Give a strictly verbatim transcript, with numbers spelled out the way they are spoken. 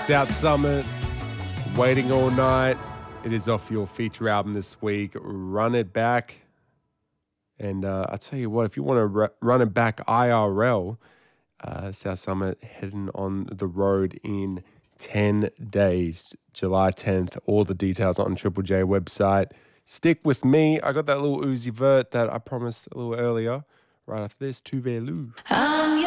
South Summit, Waiting All Night. It is off your feature album this week, Run It Back. And uh, I tell you what, if you want to r- run it back I R L, uh, South Summit heading on the road in ten days, July tenth. All the details on Triple J website. Stick with me. I got that little Uzi Vert that I promised a little earlier. Right after this, Tu Verlu.